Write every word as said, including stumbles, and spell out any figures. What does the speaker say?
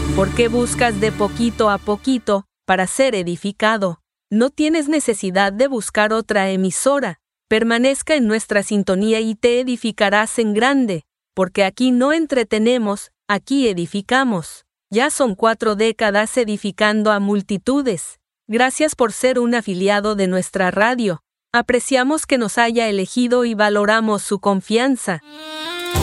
¿Por qué buscas de poquito a poquito para ser edificado? No tienes necesidad de buscar otra emisora. Permanezca en nuestra sintonía y te edificarás en grande, porque aquí no entretenemos, aquí edificamos. Ya son cuatro décadas edificando a multitudes. Gracias por ser un afiliado de nuestra radio. Apreciamos que nos haya elegido y valoramos su confianza.